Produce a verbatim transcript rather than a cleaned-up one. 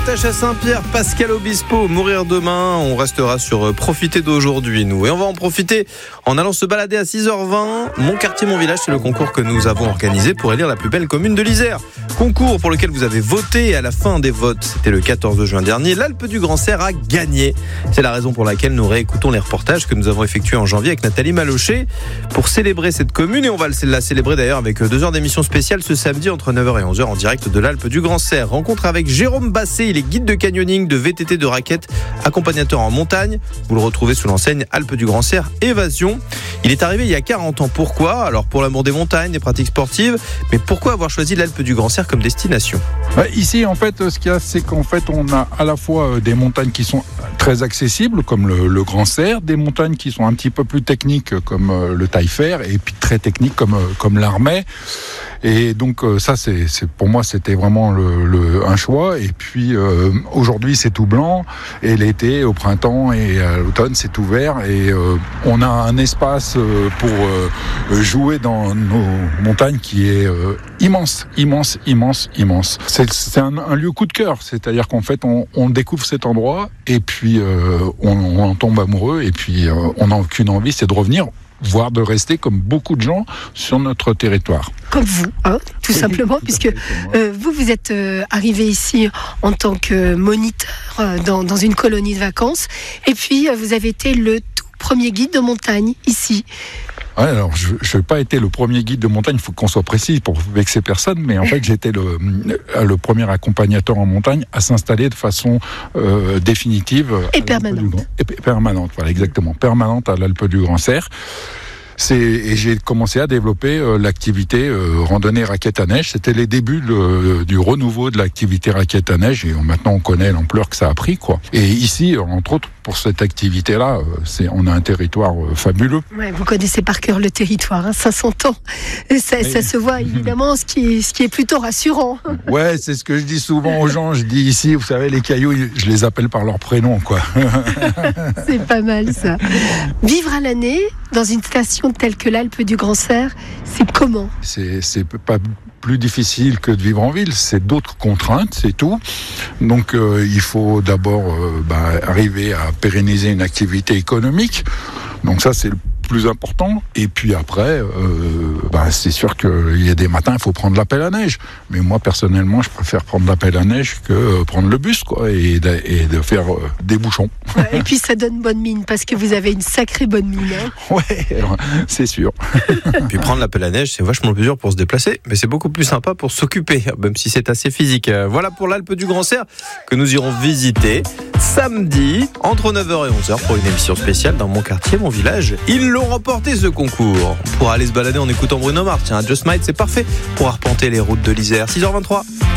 attache à Saint-Pierre, Pascal Obispo, mourir demain. On restera sur euh, profiter d'aujourd'hui, nous. Et on va en profiter en allant se balader à six heures vingt. Mon quartier, mon village, c'est le concours que nous avons organisé pour élire la plus belle commune de l'Isère. Concours pour lequel vous avez voté et à la fin des votes, c'était le quatorze juin dernier, l'Alpe du Grand Serre a gagné. C'est la raison pour laquelle nous réécoutons les reportages que nous avons effectués en janvier avec Nathalie Malochet pour célébrer cette commune. Et on va la célébrer d'ailleurs avec deux heures d'émission spéciale ce samedi entre neuf heures et onze heures en direct de l'Alpe du Grand Serre. Rencontre avec Jérôme Basset, il est guide de canyoning, de V T T, de raquettes, accompagnateur en montagne. Vous le retrouvez sous l'enseigne Alpe du Grand Serre Évasion. Il est arrivé il y a quarante ans. Pourquoi ? Alors pour l'amour des montagnes, des pratiques sportives, mais pourquoi avoir choisi l'Alpe du Grand Serre comme destination ? Bah, ici, en fait, ce qu'il y a, c'est qu'en fait, on a à la fois des montagnes qui sont très accessibles, comme le, le Grand Serre, des montagnes qui sont un petit peu plus techniques, comme le Taillefer, et puis très techniques, comme, comme l'Armay. Et donc ça, c'est, c'est pour moi, c'était vraiment le, le, un choix. Et puis euh, aujourd'hui, c'est tout blanc, et l'été, au printemps et à l'automne, c'est tout vert. Et euh, on a un espace pour euh, jouer dans nos montagnes qui est euh, immense, immense, immense, immense. C'est, c'est un, un lieu coup de cœur, c'est-à-dire qu'en fait, on, on découvre cet endroit et puis euh, on, on en tombe amoureux et puis euh, on n'a aucune envie, c'est de revenir, voire de rester comme beaucoup de gens sur notre territoire. Comme vous, hein, tout oui, simplement, tout puisque euh, vous, vous êtes euh, arrivé ici en tant que moniteur euh, dans, dans une colonie de vacances, et puis euh, vous avez été le tout premier guide de montagne ici. Ouais, alors je n'ai pas été le premier guide de montagne, il faut qu'on soit précis pour vexer personne, mais en fait j'étais le, le premier accompagnateur en montagne à s'installer de façon euh, définitive. Et permanente. Et permanente, voilà, exactement, permanente à l'Alpe du Grand Serre. C'est, et j'ai commencé à développer euh, l'activité euh, randonnée raquette à neige. C'était les débuts le, du renouveau de l'activité raquette à neige et maintenant on connaît l'ampleur que ça a pris, quoi. Et ici, entre autres, pour cette activité-là, euh, c'est, on a un territoire euh, fabuleux. Ouais, vous connaissez par cœur le territoire, hein, ça s'entend. Ça, oui. Ça se voit évidemment, ce qui est, ce qui est plutôt rassurant. Ouais, c'est ce que je dis souvent aux gens. Je dis ici, vous savez, les cailloux, je les appelle par leur prénom, quoi. C'est pas mal ça. Vivre à l'année dans une station telle que l'Alpe du Grand Serre, c'est comment ? C'est, c'est pas plus difficile que de vivre en ville, c'est d'autres contraintes, c'est tout. Donc euh, il faut d'abord euh, bah, arriver à pérenniser une activité économique. Donc ça, c'est le plus important. Et puis après, euh, bah, c'est sûr qu'il y a des matins, il faut prendre la pelle à neige. Mais moi, personnellement, je préfère prendre la pelle à neige que euh, prendre le bus, quoi, et de, et de faire euh, des bouchons. Ouais, et puis ça donne bonne mine, parce que vous avez une sacrée bonne mine. Hein. Ouais, c'est sûr. Puis prendre la pelle à neige, c'est vachement plus dur pour se déplacer, mais c'est beaucoup plus sympa pour s'occuper, même si c'est assez physique. Voilà pour l'Alpe du Grand Serre que nous irons visiter samedi entre neuf heures et onze heures pour une émission spéciale dans Mon quartier, mon village. Ils l'ont remporté ce concours. On pourra aller se balader en écoutant Bruno Mars. Tiens, Just Might, c'est parfait pour arpenter les routes de l'Isère. six heures vingt-trois.